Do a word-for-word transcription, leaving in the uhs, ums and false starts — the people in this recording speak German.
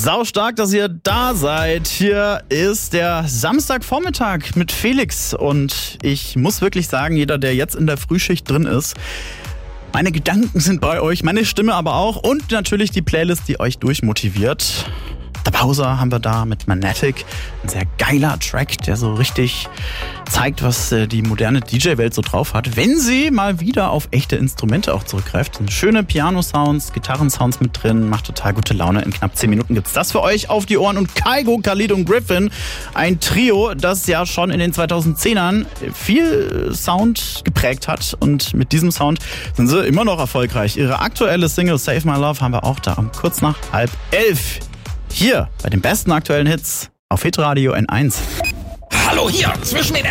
Sau stark, dass ihr da seid. Hier ist der Samstagvormittag mit Felix und ich muss wirklich sagen, jeder, der jetzt in der Frühschicht drin ist, meine Gedanken sind bei euch, meine Stimme aber auch und natürlich die Playlist, die euch durchmotiviert. Der Bowser haben wir da mit Magnetic, ein sehr geiler Track, der so richtig zeigt, was die moderne D J-Welt so drauf hat, wenn sie mal wieder auf echte Instrumente auch zurückgreift. Schöne Piano-Sounds, Gitarren-Sounds mit drin, macht total gute Laune. In knapp zehn Minuten gibt's das für euch auf die Ohren. Und Kygo, Khalid und Griffin, ein Trio, das ja schon in den zweitausendzehnern viel Sound geprägt hat. Und mit diesem Sound sind sie immer noch erfolgreich. Ihre aktuelle Single Save My Love haben wir auch da um kurz nach halb elf. Hier bei den besten aktuellen Hits auf Hitradio N eins. Hallo, hier zwischen den